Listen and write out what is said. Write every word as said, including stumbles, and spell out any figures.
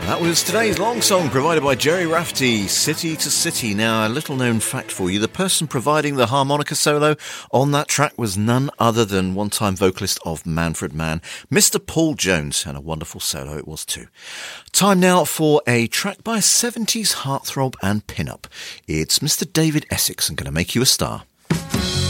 That was today's long song provided by Jerry Rafferty, City to City. Now, a little known fact for you, the person providing the harmonica solo on that track was none other than one-time vocalist of Manfred Mann, Mister Paul Jones, and a wonderful solo it was too. Time now for a track by a seventies heartthrob and pin-up. It's Mister David Essex, and Gonna Make You a Star.